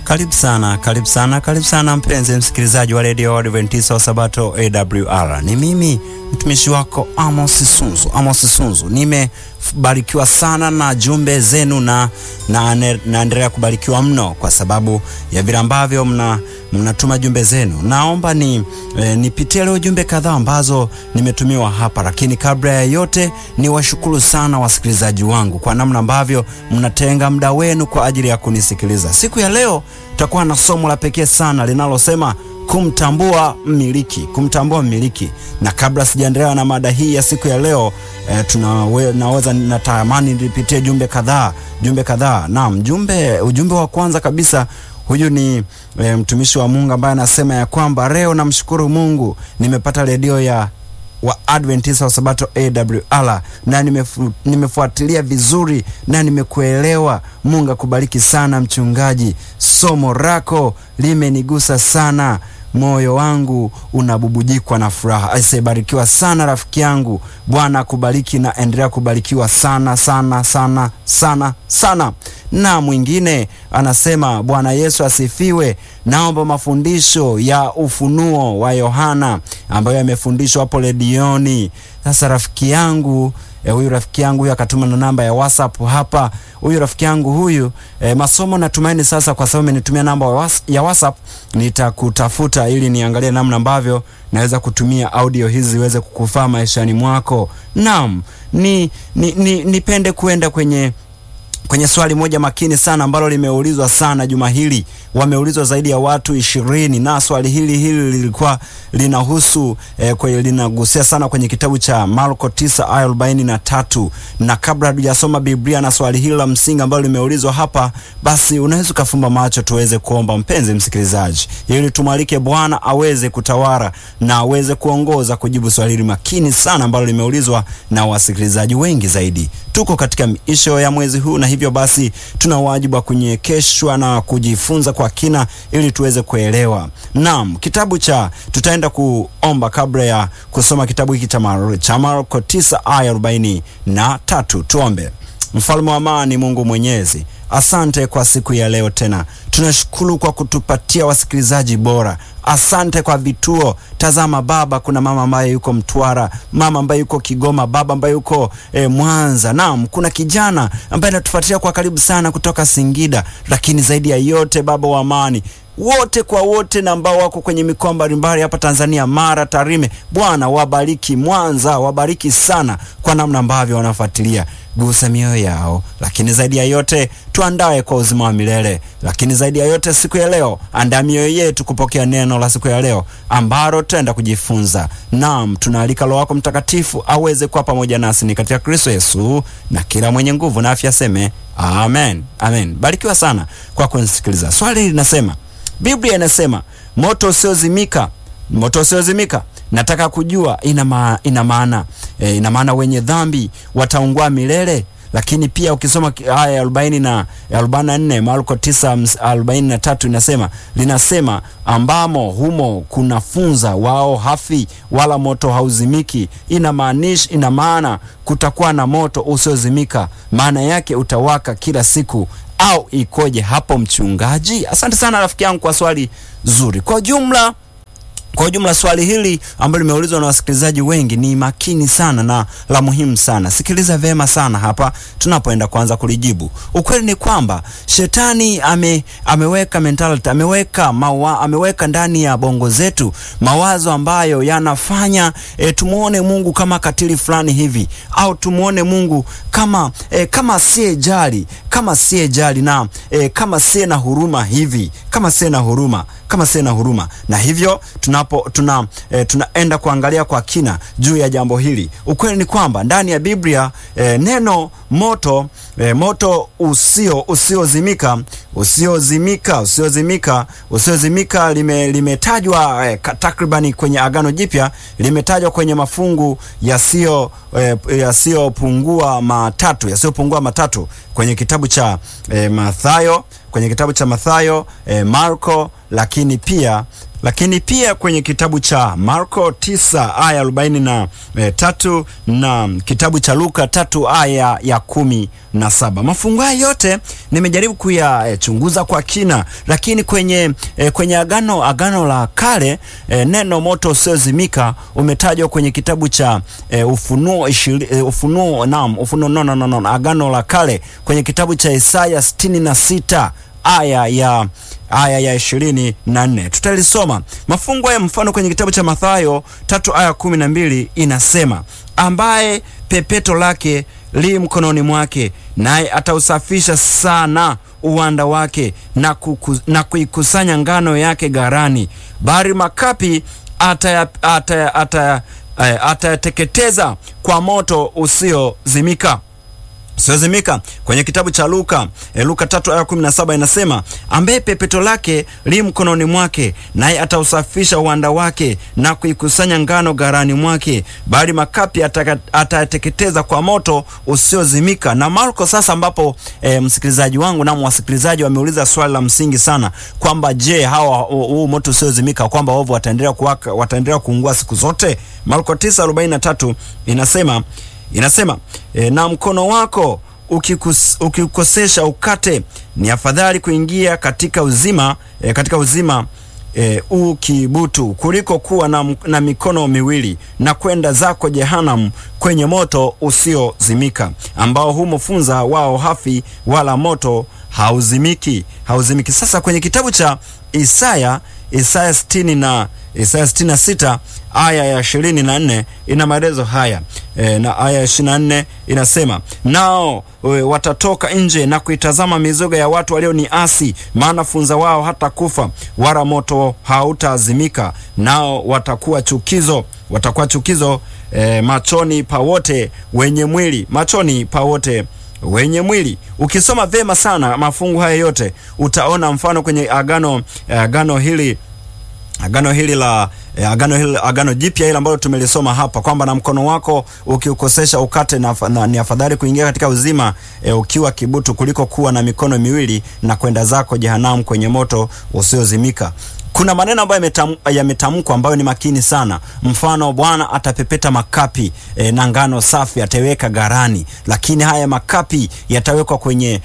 Karibu sana mpenzi msikilizaji wa Radio Adventista wa Sabato AWR. Ni mimi mtumishi wako Amos Sunzu. Nimebarikiwa sana na jumbe zenu na naendelea kubarikiwa mno kwa sababu ya vile ambavyo mnatuma jumbe zenu. Naomba nipitie leo jumbe kadhaa ambazo nimetumiwa hapa, lakini kabla ya yote niwashukuru sana wasikilizaji wangu kwa namna ambavyo mnatenga muda wenu kwa ajili ya kunisikiliza. Siku ya leo tutakuwa na somo la pekee sana linalosema kumtambua mmiliki. Na kabla sijaendelea na mada hii ya siku ya leo, natamani nipitie jumbe kadhaa. Naam, ujumbe wa kwanza kabisa, huyu ni mtumishi wa Mungu ambaye anasema ya kwamba leo namshukuru Mungu nimepata redio ya wa Adventista wa Sabato AWR na nimefuatilia vizuri na nimekuelewa. Mungu akubariki sana mchungaji, somo lako limenigusa sana, moyo wangu unabubujikwa na furaha. Aisebarikiwa sana rafiki yangu, Bwana akubariki na endelea kubarikiwa sana. Na mwingine anasema Bwana Yesu asifiwe, naomba mafundisho ya ufunuo wa Yohana ambayo yamefundishwa hapo redioni. Sasa rafiki yangu huyu rafiki yangu akatuma na namba ya WhatsApp hapa. Huyu rafiki yangu huyu masomo natumaini sasa, kwa sababu amenitumia namba ya WhatsApp, nitakutafuta ili niangalie namna ambavyo naweza kutumia audio hizi ziweze kukufaa maishani mwako. Naam, nipende kuenda kwenye swali moja makini sana ambalo limeulizwa sana juma hili. Wameulizwa zaidi ya watu 20, na swali hili lilikuwa linahusu linagusia sana kwenye kitabu cha Marko 9:43. Na kabla hatujasoma Biblia na swali hili la msingi ambalo limeulizwa hapa, basi unaweza kufumba macho tuweze kuomba, mpenzi msikilizaji, ili tumwalike Bwana aweze kutawala na aweze kuongoza kujibu swali hili makini sana ambalo limeulizwa na wasikilizaji wengi zaidi. Tuko katika miisho ya mwezi huu, na hivyo basi tuna wajibu wa kunyekeshwa na kujifunza kwa kina ili tuweze kuelewa. Naam, tutaenda kuomba kabla ya kusoma kitabu hiki cha Marko 9:43. Tuombe. Mfalme wa amani, Mungu Mwenyezi, asante kwa siku ya leo tena. Tunashukuru kwa kutupatia wasikilizaji bora. Asante kwa vituo. Tazama Baba, kuna mama ambaye yuko Mtwara, mama ambaye yuko Kigoma, baba ambaye yuko Mwanza. Naam, kuna kijana ambaye anatufuatilia kwa karibu sana kutoka Singida. Lakini zaidi ya yote, Baba wa amani, wote na ambao wako kwenye mikoa mbalimbali hapa Tanzania, Mara, Tarime, Bwana wabariki. Mwanza wabariki sana kwa namna ambavyo wanafuatilia. Gusa mioyo yao, lakini zaidi ya yote tuandae kwa uzima wa milele. Lakini zaidi ya yote siku ya leo, andaa mioyo yetu kupokea neno la siku ya leo ambalo tutaenda kujifunza. Naam, tunaalika Roho wako Mtakatifu aweze kuwa pamoja nasi ni katika Kristo Yesu, na kila mwenye nguvu na afya seme amen. Barikiwa sana kwa kunisikiliza. Swali linasema, Biblia inasema moto usiozimika. Nataka kujua ina maana wenye dhambi wataungua milele. Lakini pia ukisoma aya ya 40 na 44 Marko 9:43 linasema ambamo humo kuna funza wao hafi wala moto hauzimiki. Ina maana kutakuwa na moto usiozimika, maana yake utawaka kila siku, au ikoje hapo mchungaji? Asante sana rafiki yangu kwa swali zuri. Kwa ujumla swali hili ambalo limeulizwa na wasikilizaji wengi ni makini sana na la muhimu sana. Sikiliza vema sana hapa tunapoenda kuanza kulijibu. Ukweli ni kwamba shetani ameweka mentality, ameweka ndani ya bongo zetu mawazo ambayo yanafanya tumuone Mungu kama katili fulani hivi, au tumuone Mungu kama asiyejali, na kama asiye na huruma hivi, kama asiye na huruma. Na hivyo tunaenda kuangalia kwa kina juu ya jambo hili. Ukweli ni kwamba ndani ya Biblia neno moto usiozimika limetajwa takribani kwenye Agano Jipya, limetajwa kwenye mafungu yasiyopungua matatu kwenye kitabu cha Mathayo, Marko, lakini pia Lakini pia kwenye kitabu cha Marko 9 aya 43 na kitabu cha Luka 3 aya ya 17. Mafungu haya yote nimejaribu kuyachunguza kwa kina, lakini kwenye agano la kale neno moto usiozimika umetajwa kwenye kitabu cha agano la kale kwenye kitabu cha Isaya 66 aya ya 24. Tutalisoma mafungu haya. Mfano kwenye kitabu cha Mathayo 3 aya 12 inasema, ambaye pepeto lake li mkononi mwake, naye atausafisha sana uwanda wake na kuikusanya ngano yake gharani, bali makapi atayateketeza kwa moto usiozimika. Kwenye kitabu cha Luka 3 aya 17 inasema, ambaye pepeto lake li mkononi mwake, naye atausafisha uwanda wake na kuikusanya ngano gharani mwake, bali makapi atayateketeza kwa moto usiozimika. Na Marko sasa, ambapo msikilizaji wangu na wasikilizaji wameuliza swali la msingi sana kwamba je, huu moto usiozimika kwamba waovu wataendelea kuungua siku zote? Marko 9:43 inasema na mkono wako ukikosesha ukate, ni afadhali kuingia katika uzima ukibutu kuliko kuwa na mikono miwili na kwenda zako jehanamu, kwenye moto usiozimika, ambao humo funza wao hafi, wala moto hauzimiki. Sasa kwenye kitabu cha Isaya 66 aya ya 24 ina maelezo haya na aya ya 24 inasema, nao watatoka nje na kuitazama mizoga ya watu walioniasi, maana funza wao hata kufa, wala moto hautazimika, nao watakuwa chukizo machoni pa wote wenye mwili. Ukisoma vema sana mafungu haya yote utaona mfano kwenye agano jipya ile ambalo tumelisoma hapa kwamba na mkono wako ukiukosesha ukate, na ni afadhali kuingia katika uzima ukiwa kibutu kuliko kuwa na mikono miwili na kwenda zako jehanamu, kwenye moto usiozimika. Kuna maneno ambayo yametamkwa ambayo ni makini sana. Mfano, Bwana atapepeta makapi na ngano safi ataweka gharani, lakini haya makapi yatawekwa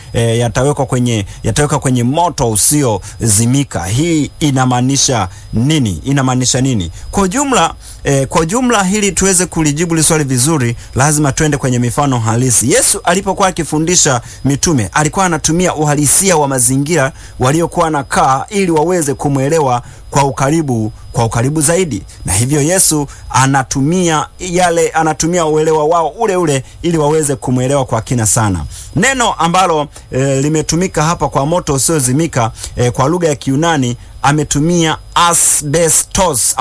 kwenye moto usiozimika. Hii inamaanisha nini? Kwa ujumla hili tuweze kulijibu swali vizuri, lazima tuende kwenye mifano halisi. Yesu alipokuwa akifundisha mitume alikuwa anatumia uhalisia wa mazingira waliokuwa nakaa ili waweze kumwelewa kwa ukaribu zaidi, na hivyo Yesu anatumia uelewa wao ule ili waweze kumwelewa kwa kina sana. Neno ambalo limetumika hapa kwa moto usiozimika kwa lugha ya Kiyunani ametumia asbestos,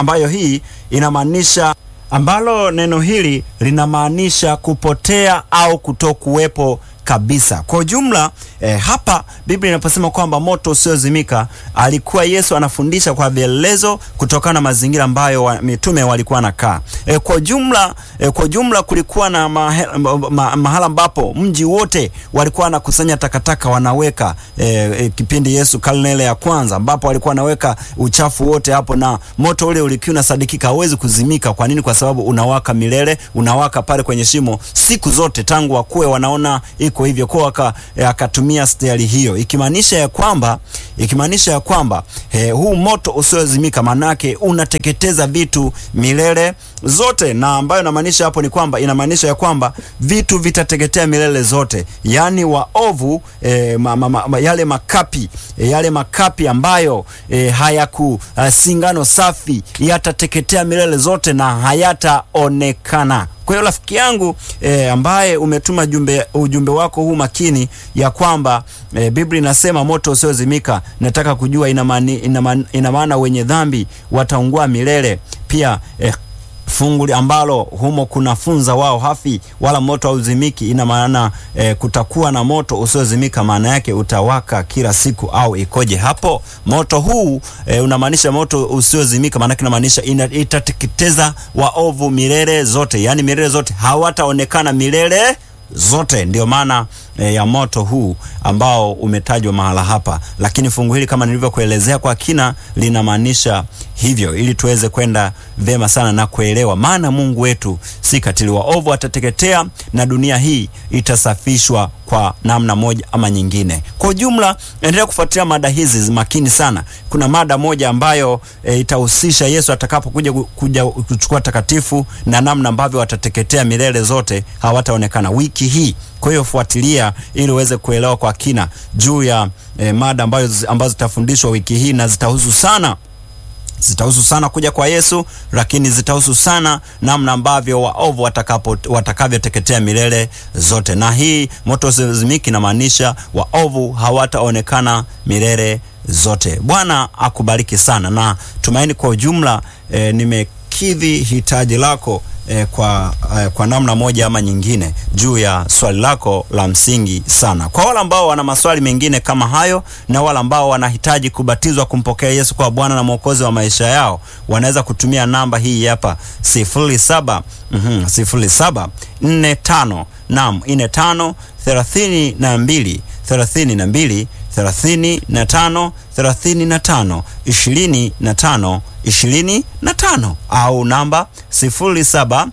ambalo neno hili linamaanisha kupotea au kutokuwepo kabisa. Kwa ujumla hapa Biblia inaposema kwamba moto usiozimika, alikuwa Yesu anafundisha kwa vielelezo kutokana na mazingira ambayo mitume walikuwa nakaa. Kwa ujumla kulikuwa na mahala ambapo mji wote walikuwa wanakusanya takataka wanaweka, kipindi Yesu karne ile ya kwanza, ambapo walikuwa wanaweka uchafu wote hapo, na moto ule ulikuwa unasadikika hauwezi kuzimika. Kwa nini? Kwa sababu unawaka milele, unawaka pale kwenye shimo siku zote tangu wakuwe wanaona iko hivyo. Kwa akatumia stari hiyo, ikimaanisha ya kwamba huu moto usiozimika manake unateketeza vitu milele zote, na ambayo inamaanisha hapo ni kwamba inamaanisha ya kwamba vitu vitateketea milele zote, yani waovu, yale makapi ambayo singano safi yatateketea milele zote na hayataonekana. Kwa hiyo rafiki yangu ambaye umetuma ujumbe wako huu makini ya kwamba Biblia inasema moto usiozimika, nataka kujua ina maana wenye dhambi wataungua milele. Pia fungu ambalo humo kuna funza wao hafi wala moto hauzimiki, ina maana kutakuwa na moto usiozimika, maana yake utawaka kila siku au ikoje hapo? Moto huu unamaanisha moto usiozimika, maana yake inamaanisha itateketeza waovu milele zote, yani milele zote hawataonekana milele zote. Ndio maana ya moto huu ambao umetajwa mahala hapa. Lakini fungu hili kama nilivyokuelezea kwa kina linamaanisha hivyo, ili tuweze kwenda vema sana na kuelewa, maana Mungu wetu si katili. Waovu watateketea na dunia hii itasafishwa kwa namna moja ama nyingine. Kwa ujumla, endelea kufuatilia mada hizi makini sana. Kuna mada moja ambayo itahusisha Yesu atakapokuja kuchukua takatifu na namna ambavyo watateketea milele zote, hawataonekana wiki hii. Kwa hiyo fuatilia ili uweze kuelewa kwa kina juu ya mada ambazo zitafundishwa wiki hii, na zitahusu sana kuja kwa Yesu, lakini zitahusu sana namna ambavyo waovu watakavyoteketea milele zote. Na hii moto usizimiki inamaanisha waovu hawataonekana milele zote. Bwana akubariki sana, na tumaini kwa ujumla nimekidhi hitaji lako kwa namna moja ama nyingine juu ya swali lako la msingi sana. Kwa wale ambao wana maswali mengine kama hayo, na wale ambao wanahitaji kubatizwa kumpokea Yesu kwa Bwana na Mwokozi wa maisha yao, wanaweza kutumia namba hii hapa 0745 naam 45 32 32 35 35 25 25 au namba 07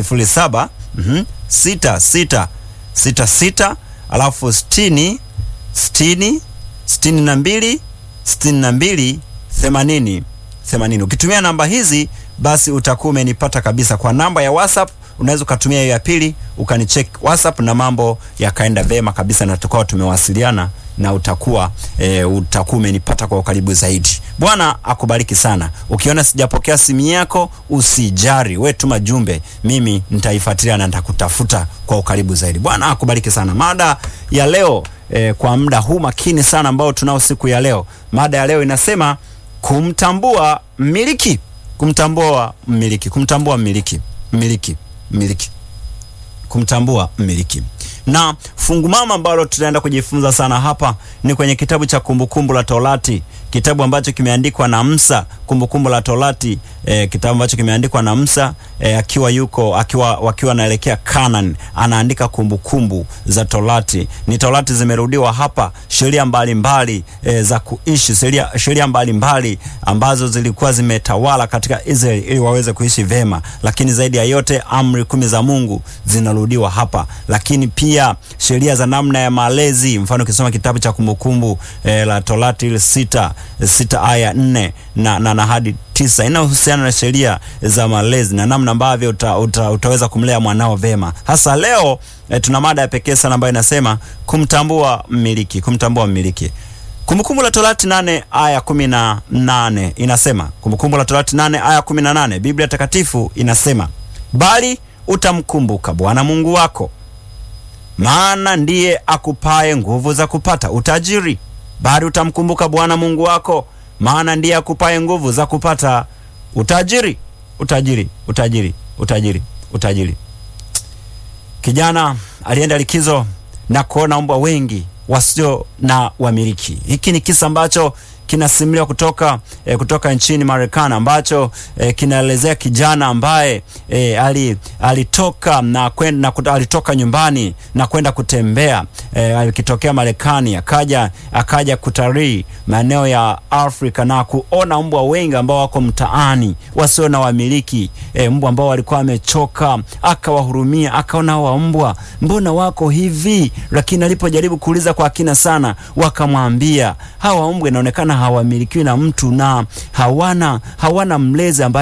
66 66 alafu 60 60 62 62 80 80. Ukitumia namba hizi basi utakuwa umenipata kabisa. Kwa namba ya WhatsApp unaweza kutumia hiyo ya pili, ukanicheck WhatsApp na mambo yakaenda vema kabisa, na tukao tumewasiliana na utakuwa umenipata kwa ukaribu zaidi. Bwana akubariki sana. Ukiona sijapokea simu yako usijari, wewe tuma jumbe, mimi nitaifuatilia na nitakutafuta kwa ukaribu zaidi. Bwana akubariki sana. Mada ya leo kwa muda huu makini sana ambao tunao siku ya leo, mada ya leo inasema kumtambua mmiliki. Kumtambua mmiliki. Na fungu mama ambalo tutaenda kujifunza sana hapa ni kwenye kitabu cha Kumbukumbu la Torati, kitabu ambacho kimeandikwa na Musa. Kumbukumbu la Torati, kitabu ambacho kimeandikwa na Musa wakiwa naelekea Canaan, anaandika kumbukumbu za Torati. Ni Torati zimerudiwa hapa, sheria mbalimbali za kuishi, sheria mbalimbali ambazo zilikuwa zimetawala katika Israeli ili waweze kuishi vema. Lakini zaidi ya yote amri 10 za Mungu zinarudiwa hapa, lakini pia sheria za namna ya malezi. Mfano ukisoma kitabu cha Kumbukumbu la Torati 6 aya 4 na hadi 9 inahusiana na sheria za malezi na namna ambavyo utaweza kumlea mwanao vema. Hasa leo tuna mada ya pekee sana ambayo inasema kumtambua mmiliki. Kumbukumbu la Torati 8 aya 18 inasema, Kumbukumbu la Torati 8 aya 18, Biblia Takatifu inasema, bali utamkumbuka Bwana Mungu wako, maana ndiye akupaye nguvu za kupata utajiri. Bali utamkumbuka Bwana Mungu wako, maana ndiye akupaye nguvu za kupata utajiri. Utajiri. Kijana alienda likizo na kuona mbwa wengi wasio na wamiliki. Hiki ni kisa ambacho kinasimuliwa kutoka nchini Marekani, ambacho kinaelezea kijana ambaye alitoka nyumbani na kwenda kutembea, alikitokea Marekani akaja kutalii maeneo ya Afrika na kuona mbwa wengi ambao wako mtaani wasio na wamiliki, mbwa ambao walikuwa wamechoka. Akawahurumia, akaona hawa mbwa mbona wako hivi, lakini alipojaribu kuuliza kwa kina sana, wakamwambia hawa mbwa inaonekana hawamilikiwi na mtu na hawana mlezi ambaye